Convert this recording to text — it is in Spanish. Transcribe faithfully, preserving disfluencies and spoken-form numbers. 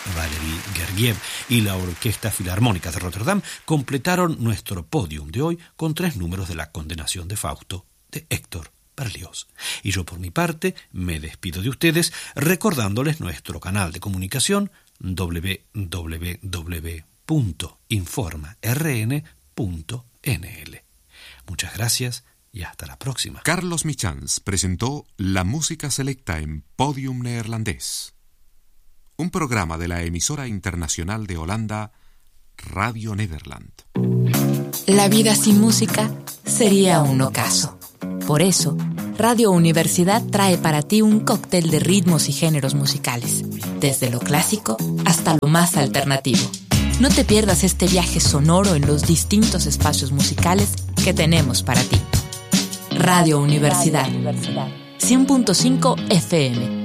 Valery Gergiev y la Orquesta Filarmónica de Rotterdam completaron nuestro podium de hoy con tres números de La condenación de Fausto de Héctor Berlioz. Y yo por mi parte me despido de ustedes recordándoles nuestro canal de comunicación doble u doble u doble u punto informa r n punto n l. Muchas gracias y hasta la próxima. Carlos Michans presentó la música selecta en Podium Neerlandés, un programa de la emisora internacional de Holanda, Radio Nederland. La vida sin música sería un ocaso. Por eso, Radio Universidad trae para ti un cóctel de ritmos y géneros musicales, desde lo clásico hasta lo más alternativo. No te pierdas este viaje sonoro en los distintos espacios musicales que tenemos para ti. Radio Universidad, cien punto cinco F M.